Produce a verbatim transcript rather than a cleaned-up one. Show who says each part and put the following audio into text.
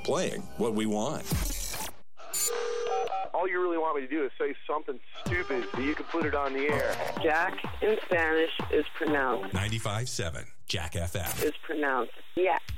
Speaker 1: playing what we want.
Speaker 2: All you really want me to do is say something stupid so you can put it on the air.
Speaker 3: Jack in Spanish is pronounced.
Speaker 1: ninety-five point seven Jack F M.
Speaker 3: Is pronounced. Yeah.